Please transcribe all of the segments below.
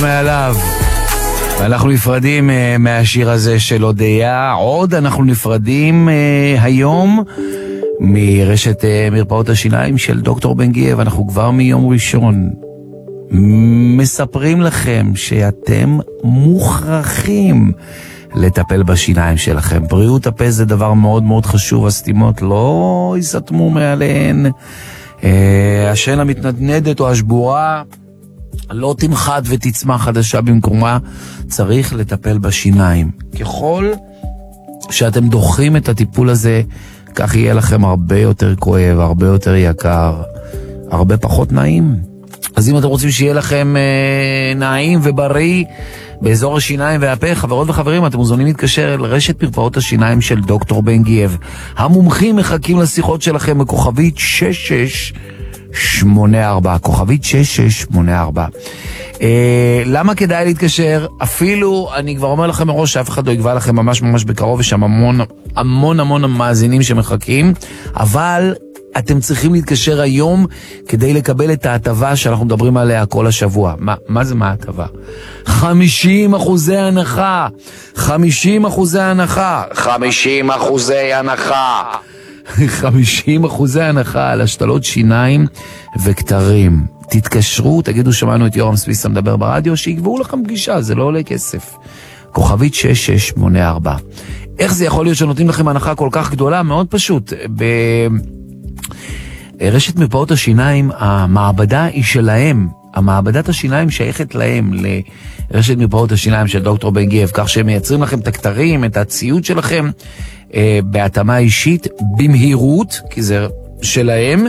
מעליו. ואנחנו נפרדים מהשיר הזה של הודיה. עוד אנחנו נפרדים היום מרשת מרפאות השיניים של דוקטור בן גייב. אנחנו כבר מיום ראשון מספרים לכם שאתם מוכרחים לטפל בשיניים שלכם. בריאות הפה זה דבר מאוד מאוד חשוב, הסתימות לא יסתמו מעליהן, השן המתנדנדת או השבורה לא תמחד ותצמח חדשה במקומה. צריך לטפל בשיניים. ככל שאתם דוחים את הטיפול הזה, כך יהיה לכם הרבה יותר כואב, הרבה יותר יקר, הרבה פחות נעים. אז אם אתם רוצים שיהיה לכם נעים ובריא באזור השיניים והפה, חברות וחברים, אתם מוזמנים להתקשר אל רשת מרפאות השיניים של דוקטור בן גייב. המומחים מחכים לשיחות שלכם בכוכבית 6684, כוכבית 6684. למה כדאי להתקשר? אפילו, אני כבר אומר לכם מראש שאף אחד לא יגבה לכם ממש ממש בקרוב, יש שם המון מאזינים שמחכים, אבל אתם צריכים להתקשר היום כדי לקבל את ההטבה שאנחנו מדברים עליה כל השבוע. מה זה ההטבה? 50% הנחה, 50% הנחה, 50% הנחה, 50% הנחה על השתלות שיניים וכתרים. תתקשרו, תגידו שמענו את יורם סוויסה מדבר ברדיו, שיגבו לכם פגישה, זה לא עולה כסף. כוכבית 6684. איך זה יכול להיות שנותנים לכם הנחה כל כך גדולה? מאוד פשוט. ברשת מרפאות השיניים, המעבדה היא שלהם. המעבדת השיניים שייכת להם, לרשת מרפאות השיניים של דוקטור בן גייב, כך שהם מייצרים לכם את הכתרים, את הציוד שלכם, בהתאמה אישית, במהירות, כי זה שלהם,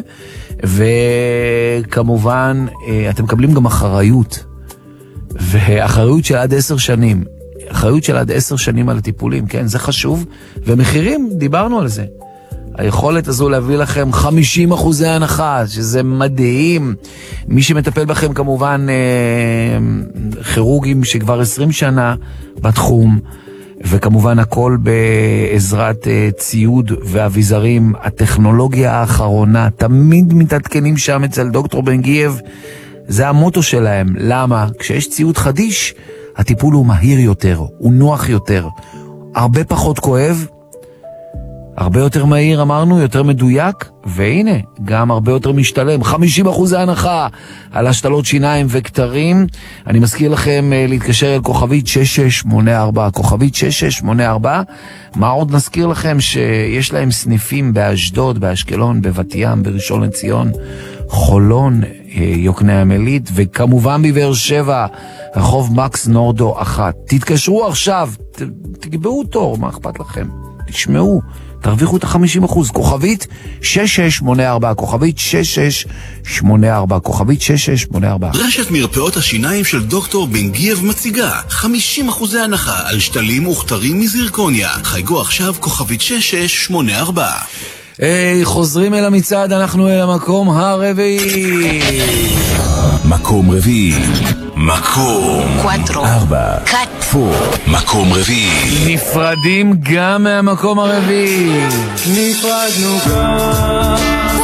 וכמובן אתם מקבלים גם אחריות, ואחריות של עד 10 שנים, אחריות של עד 10 שנים על הטיפולים, כן, זה חשוב, ומחירים, דיברנו על זה. היכולת הזו להביא לכם 50% הנחה, שזה מדהים. מי שמטפל בכם כמובן כירורגים שכבר 20 שנה בתחום, וכמובן הכל בעזרת ציוד ואביזרים. הטכנולוגיה האחרונה, תמיד מתעדכנים שם אצל דוקטור בן גייב, זה המוטו שלהם. למה? כשיש ציוד חדיש, הטיפול הוא מהיר יותר, הוא נוח יותר, הרבה פחות כואב, הרבה יותר מהיר, אמרנו, יותר מדויק, והנה, גם הרבה יותר משתלם. 50% הנחה על השתלות שיניים וכתרים. אני מזכיר לכם להתקשר אל כוכבית 6684, כוכבית 6684. מה עוד נזכיר לכם? שיש להם סניפים באשדוד, באשקלון, בבת ים, בראשון לציון, חולון, יוקנעם עילית, וכמובן בבאר שבע, רחוב מקס נורדו 1. תתקשרו עכשיו, תקבעו תור, מה אכפת לכם? תשמעו, תרוויחו את 50%, כוכבית 6684, כוכבית 6684, כוכבית 6684. רשת מרפאות השיניים של דוקטור בן גייב מציגה 50% הנחה על שתלים וכתרים מזירקוניה. חייגו עכשיו כוכבית 6684. חוזרים אל המצעד, אנחנו אל המקום הרביעי. מקום רביעי. מקום 4. מקום רביעי. נפרדים גם מהמקום הרביעי. נפרדנו גם.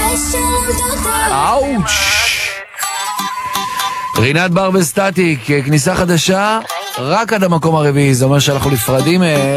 אאוץ'. רינת בר וסטטיק, כניסה חדשה רק עד המקום הרביעי. זה אומר שאנחנו נפרדים